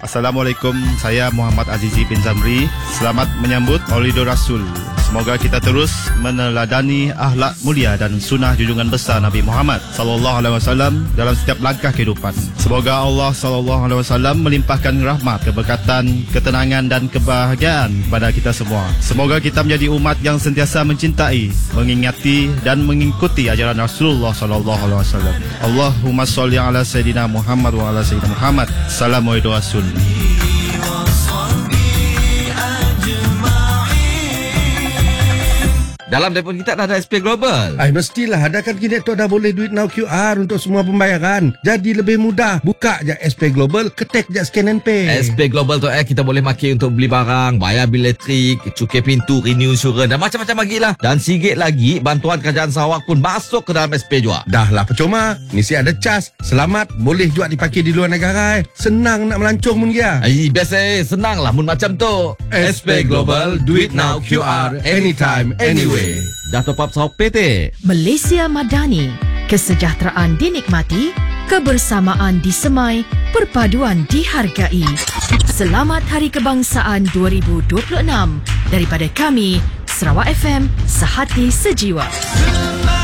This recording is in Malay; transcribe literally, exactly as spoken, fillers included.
Assalamualaikum, saya Muhammad Azizi bin Zamri. Selamat menyambut Maulidur Rasul. Semoga kita terus meneladani akhlak mulia dan sunnah junjungan besar Nabi Muhammad sallallahu alaihi wasallam dalam setiap langkah kehidupan. Semoga Allah sallallahu alaihi wasallam melimpahkan rahmat, keberkatan, ketenangan dan kebahagiaan kepada kita semua. Semoga kita menjadi umat yang sentiasa mencintai, mengingati dan mengikuti ajaran Rasulullah sallallahu alaihi wasallam. Allahumma shalli ala sayidina Muhammad wa ala sayyidina Muhammad. Assalamualaikum Rasul. Dalam telefon kita dah ada S P Global. Ay, mestilah. Ada kan kini tu dah boleh duit now Q R untuk semua pembayaran. Jadi lebih mudah. Buka je S P Global, ketek je scan and pay. S P Global tu eh kita boleh pakai untuk beli barang, bayar bil elektrik, cukai pintu, renew insurans dan macam-macam lagi lah. Dan sikit lagi bantuan kerajaan Sarawak pun masuk ke dalam S P juga. Dah lah percuma. Mesti ada cas. Selamat. Boleh juga dipakai di luar negara. Eh. Senang nak melancong pun dia. Ay, biasa eh. Senang lah mun macam tu. S P Global, do it now Q R, anytime, anywhere. Dah top up sahur P T. Malaysia Madani, kesejahteraan dinikmati, kebersamaan disemai, perpaduan dihargai. Selamat Hari Kebangsaan dua ribu dua puluh enam daripada kami, Sarawak F M, sehati sejiwa.